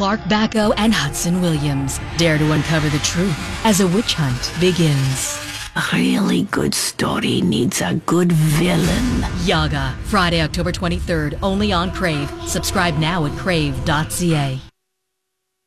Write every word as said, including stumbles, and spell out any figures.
Clark Bacco and Hudson Williams dare to uncover the truth as a witch hunt begins. A really good story needs a good villain. Yaga, Friday, October twenty-third, only on Crave. Subscribe now at crave dot c a.